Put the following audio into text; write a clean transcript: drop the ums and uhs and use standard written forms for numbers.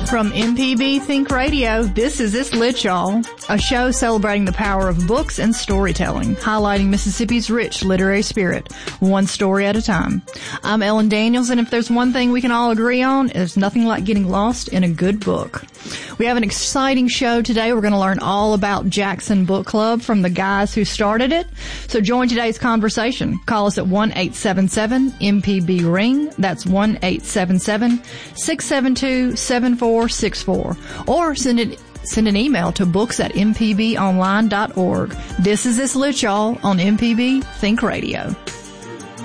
From MPB Think Radio, this is This Lit, Y'all, a show celebrating the power of books and storytelling, highlighting Mississippi's rich literary spirit, one story at a time. I'm Ellen Daniels, and if there's one thing we can all agree on, it's nothing like getting lost in a good book. We have an exciting show today. We're going to learn all about Jackson Book Club from the guys who started it. So join today's conversation. Call us at 1-877-MPB-RING. That's 1-877-672-7464. Or send an email to books@mpbonline.org. This is This Lit, Y'all, on MPB Think Radio.